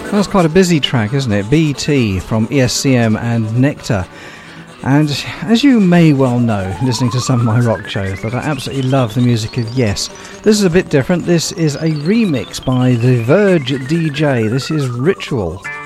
That's quite a busy track, isn't it? BT from ESCM and Nectar. And as you may well know, listening to some of my rock shows, that I absolutely love the music of Yes. This is a bit different. This is a remix by The Verge DJ. This is Ritual.